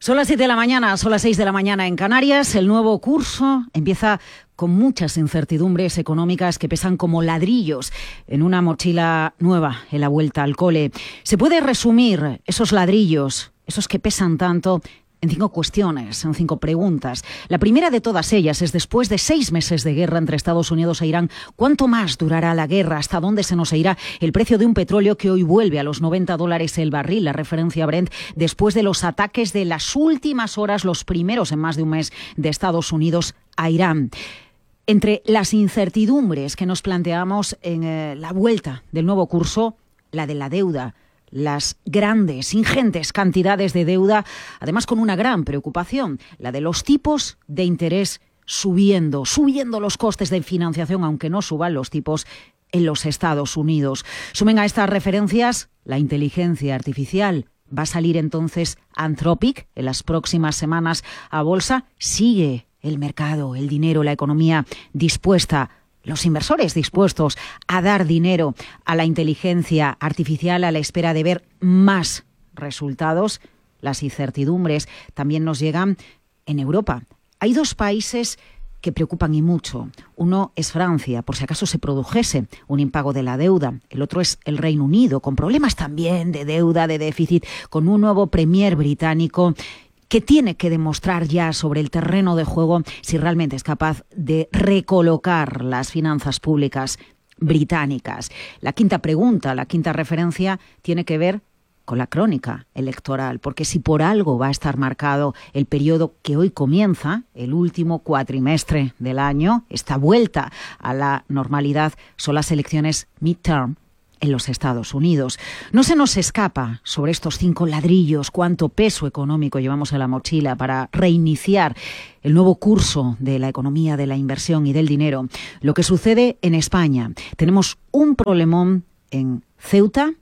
Son las 7 de la mañana, son las 6 de la mañana en Canarias. El nuevo curso empieza con muchas incertidumbres económicas que pesan como ladrillos en una mochila nueva en la vuelta al cole. Se puede resumir esos ladrillos, esos que pesan tanto, en 5 cuestiones, en 5 preguntas. La primera de todas ellas es: después de 6 meses de guerra entre Estados Unidos e Irán, ¿cuánto más durará la guerra? ¿Hasta dónde se nos irá el precio de un petróleo que hoy vuelve a los $90 el barril, la referencia Brent, después de los ataques de las últimas horas, los primeros en más de un mes, de Estados Unidos a Irán? Entre las incertidumbres que nos planteamos en la vuelta del nuevo curso, la de la deuda, las grandes, ingentes cantidades de deuda, además con una gran preocupación, la de los tipos de interés subiendo los costes de financiación, aunque no suban los tipos en los Estados Unidos. Sumen a estas referencias la inteligencia artificial. ¿Va a salir entonces Anthropic en las próximas semanas a bolsa? ¿Sigue el mercado, el dinero, la economía dispuesta, los inversores dispuestos a dar dinero a la inteligencia artificial a la espera de ver más resultados? Las incertidumbres también nos llegan en Europa. Hay 2 países que preocupan y mucho. Uno es Francia, por si acaso se produjese un impago de la deuda. El otro es el Reino Unido, con problemas también de deuda, de déficit, con un nuevo premier británico que tiene que demostrar ya sobre el terreno de juego si realmente es capaz de recolocar las finanzas públicas británicas. La quinta pregunta, la quinta referencia, tiene que ver con la crónica electoral, porque si por algo va a estar marcado el periodo que hoy comienza, el último cuatrimestre del año, esta vuelta a la normalidad, son las elecciones midterm en los Estados Unidos. No se nos escapa sobre estos 5 ladrillos cuánto peso económico llevamos en la mochila para reiniciar el nuevo curso de la economía, de la inversión y del dinero. Lo que sucede en España. Tenemos un problemón en Ceuta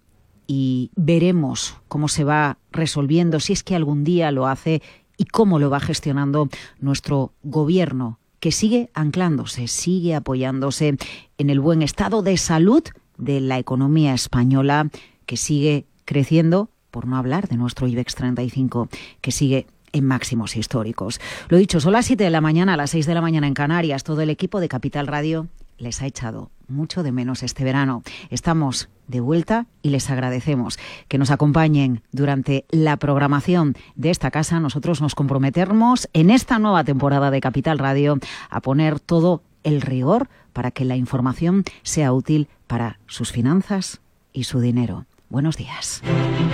y veremos cómo se va resolviendo, si es que algún día lo hace, y cómo lo va gestionando nuestro gobierno, que sigue anclándose, sigue apoyándose en el buen estado de salud de la economía española, que sigue creciendo, por no hablar de nuestro IBEX 35, que sigue en máximos históricos. Lo dicho, son las 7 de la mañana, a las 6 de la mañana en Canarias. Todo el equipo de Capital Radio les ha echado mucho de menos este verano. Estamos de vuelta y les agradecemos que nos acompañen durante la programación de esta casa. Nosotros nos comprometemos en esta nueva temporada de Capital Radio a poner todo el rigor para que la información sea útil para sus finanzas y su dinero. Buenos días.